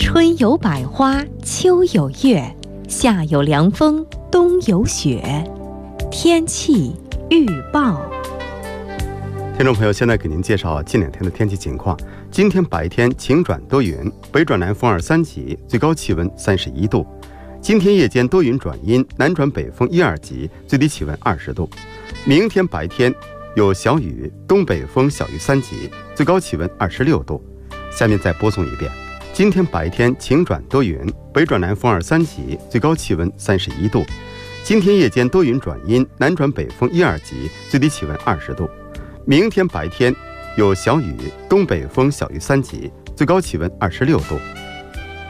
春有百花，秋有月，夏有凉风，冬有雪。天气预报。 听众朋友，现在给您介绍近2天的天气情况。今天白天晴转多云，北转南风2、3级，最高气温31度。今天夜间多云转阴，南转北风1、2级，最低气温20度。明天白天有小雨，东北风小于3级，最高气温26度。下面再播送一遍。今天白天晴转多云，北转南风2、3级，最高气温31度。今天夜间多云转阴，南转北风1、2级，最低气温20度。明天白天有小雨，东北风小于3级，最高气温26度。